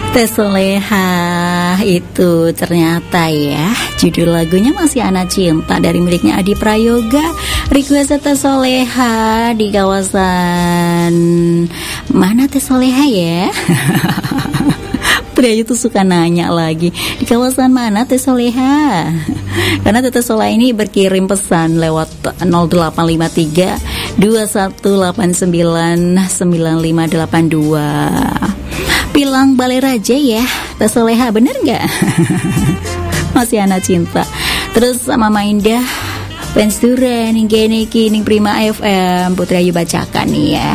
Teh Soleha itu ternyata ya judul lagunya Masih Anak Cinta dari miliknya Adi Prayoga. Request Teh Soleha di kawasan mana Teh Soleha ya? Pria itu suka nanya lagi di kawasan mana Teh Soleha? Karena Teh Soleha ini berkirim pesan lewat 0853 2189 9582. Bilang Balai Raja ya Teh Soleha, bener gak? Masih Anak Cinta. Terus Mama Indah Pensura ning kene iki ning Prima FM Putri Ayu bacakan nih ya.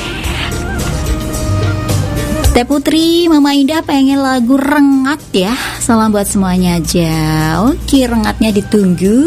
Teh Putri, Mama Indah pengen lagu Rengat ya. Salam buat semuanya aja. Oke, Rengatnya ditunggu.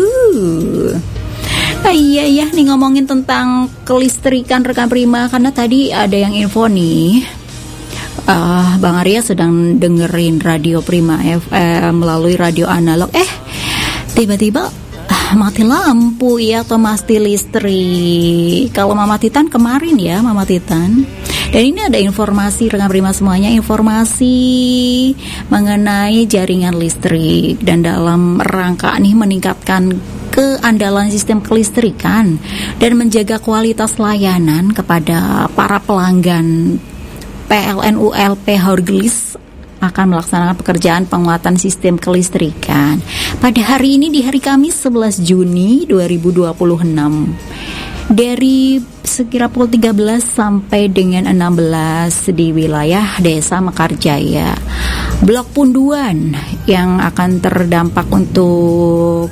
Iya ya, nih ngomongin tentang kelistrikan rekan Prima. Karena tadi ada yang info nih, Bang Arya sedang dengerin radio Prima FM melalui radio analog. Tiba-tiba mati lampu ya, atau mati listrik. Kalau Mama Titan kemarin ya, Mama Titan. Dan ini ada informasi rekan Prima semuanya, informasi mengenai jaringan listrik dan dalam rangka nih meningkatkan keandalan sistem kelistrikan dan menjaga kualitas layanan kepada para pelanggan. PLN ULP Horgelis akan melaksanakan pekerjaan penguatan sistem kelistrikan pada hari ini di hari Kamis 11 Juni 2026 dari sekira pukul 13 sampai dengan 16 di wilayah Desa Mekarjaya, Blok Punduan yang akan terdampak untuk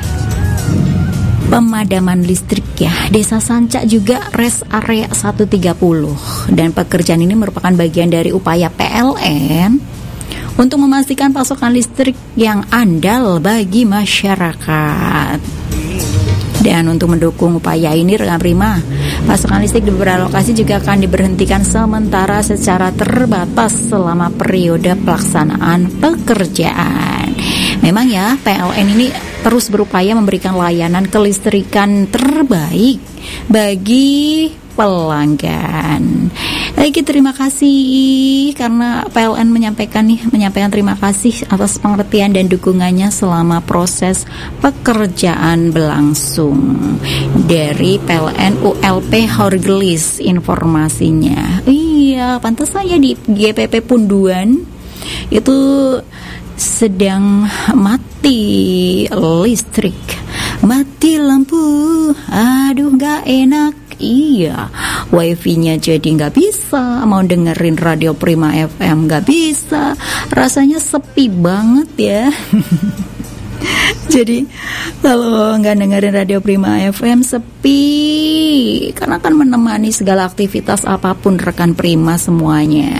pemadaman listrik ya. Desa Sancak juga rest area 130. Dan pekerjaan ini merupakan bagian dari upaya PLN untuk memastikan pasokan listrik yang andal bagi masyarakat. Dan untuk mendukung upaya ini rekan Prima, pasokan listrik di beberapa lokasi juga akan diberhentikan sementara secara terbatas selama periode pelaksanaan pekerjaan. Memang ya, PLN ini terus berupaya memberikan layanan kelistrikan terbaik bagi pelanggan. Baik, terima kasih karena PLN menyampaikan terima kasih atas pengertian dan dukungannya selama proses pekerjaan berlangsung. Dari PLN ULP Horgelis informasinya. Iya, pantas saya di GPP Punduan itu sedang mati listrik, mati lampu, aduh gak enak. Iya, wifi-nya jadi gak bisa, mau dengerin radio Prima FM gak bisa, rasanya sepi banget ya. Jadi kalau nggak dengerin radio Prima FM sepi, karena kan menemani segala aktivitas apapun rekan Prima semuanya.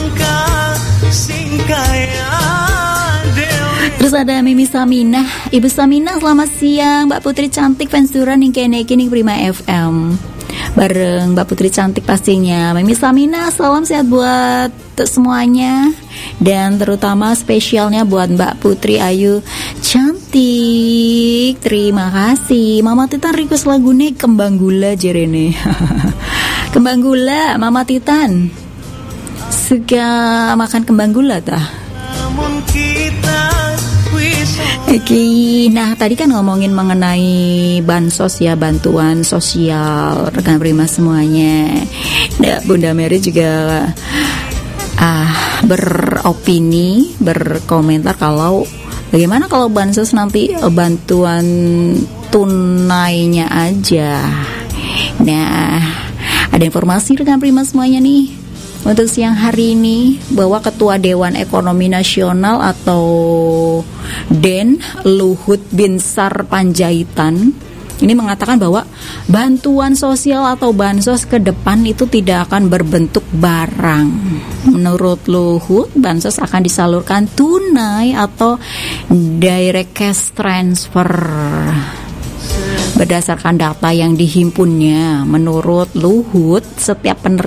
Terus ada Mimi Saminah, Ibu Saminah selamat siang, Mbak Putri cantik fansuran ning kene iki ning Prima FM. Bareng Mbak Putri cantik pastinya. Mimi Saminah, salam sehat buat semuanya. Dan terutama spesialnya buat Mbak Putri Ayu cantik. Terima kasih. Mama Titan request lagune Kembang Gula jerene. Kembang Gula, Mama Titan suka makan kembang gula tah? Oke, nah tadi kan ngomongin mengenai bansos ya, bantuan sosial rekan Prima semuanya. Nah, Bunda Mary juga beropini, berkomentar kalau bagaimana kalau bansos nanti bantuan tunainya aja. Nah, ada informasi rekan Prima semuanya nih untuk siang hari ini bahwa Ketua Dewan Ekonomi Nasional atau DEN Luhut Binsar Panjaitan ini mengatakan bahwa bantuan sosial atau bansos ke depan itu tidak akan berbentuk barang. Menurut Luhut, bansos akan disalurkan tunai atau direct cash transfer. Berdasarkan data yang dihimpunnya, menurut Luhut, setiap penerima